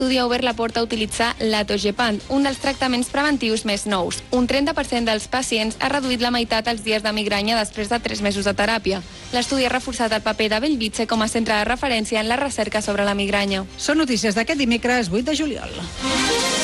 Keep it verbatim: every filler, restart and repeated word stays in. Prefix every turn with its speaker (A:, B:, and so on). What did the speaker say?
A: L'estudi ha obert la porta a utilitzar l'atogepant, un dels tractaments preventius més nous. Un trenta per cent dels pacients ha reduït la meitat els dies de migranya després de tres mesos de teràpia. L'estudi ha reforçat el paper de Bellvitge com a centre de referència en la recerca sobre la migranya.
B: Són notícies d'aquest dimecres vuit de juliol.